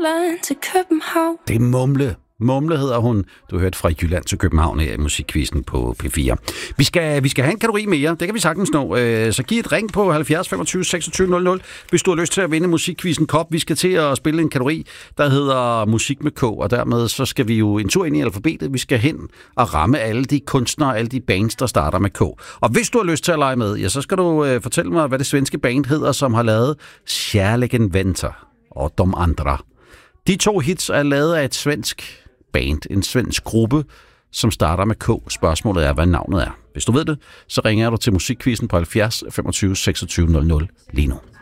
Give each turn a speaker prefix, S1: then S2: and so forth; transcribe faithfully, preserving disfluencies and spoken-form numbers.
S1: til København.
S2: Det er Mumle. Mumle hedder hun. Du har hørt fra Jylland til København her i Musikquizzen på P fire. Vi skal, vi skal have en kategori mere. Det kan vi sagtens nå. Så giv et ring på halvfjerds femogtyve seksogtyve nul nul, hvis du har lyst til at vinde Musikquizzen Kop. Vi skal til at spille en kategori, der hedder musik med K, og dermed så skal vi jo en tur ind i alfabetet. Vi skal hen og ramme alle de kunstnere, alle de bands, der starter med K. Og hvis du har lyst til at lege med, ja, så skal du øh, fortælle mig, hvad det svenske band hedder, som har lavet Kärleken väntar og De Andra. De to hits er lavet af et svensk band, en svensk gruppe, som starter med K. Spørgsmålet er, hvad navnet er. Hvis du ved det, så ringer du til Musikquizzen på halvfjerds femogtyve seksogtyve nul nul lige nu.